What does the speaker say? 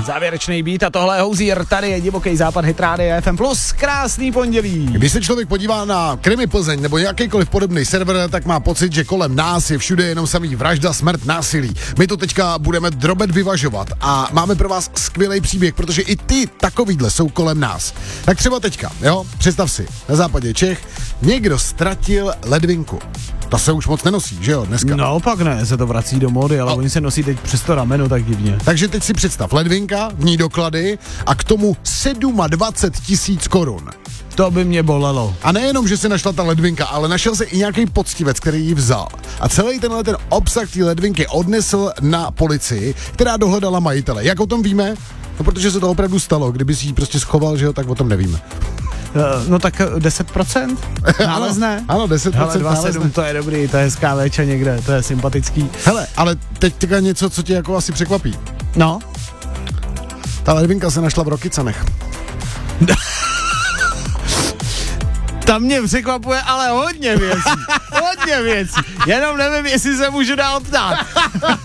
závěrečný beat a tohle je Hozier, tady je Divoký západ, Hit Radio FM+, krásný pondělí. Když se člověk podívá na Krimi Plzeň nebo jakýkoliv podobný server, tak má pocit, že kolem nás je všude jenom samý vražda, smrt, násilí. My to teďka budeme drobet vyvažovat a máme pro vás skvělý příběh, protože i ty takovýhle jsou kolem nás. Tak třeba teďka, jo, představ si, na západě Čech někdo ztratil ledvinku. Ta se už moc nenosí, že jo, dneska. No pak ne, se to vrací do módy, ale oni se nosí teď přes to rameno tak divně. Takže teď si představ, ledvinka, v ní doklady a k tomu 27 000 korun. To by mě bolelo. A nejenom, že se našla ta ledvinka, ale našel se i nějaký poctivec, který ji vzal. A celý ten obsah té ledvinky odnesl na policii, která dohledala majitele. Jak o tom víme? No, protože se to opravdu stalo. Kdyby si ji prostě schoval, že jo, tak o tom nevíme. No tak 10%? Nálezné? Ano, 10% Hele, 2,7, nálezné. to je dobrý, to je hezká véča někde, to je sympatický. Hele, ale teď něco, co tě jako asi překvapí. No? Ta ledvinka se našla v Rokycanech. Tam mě překvapuje ale hodně věcí. Jenom nevím, jestli se můžu dál ptát.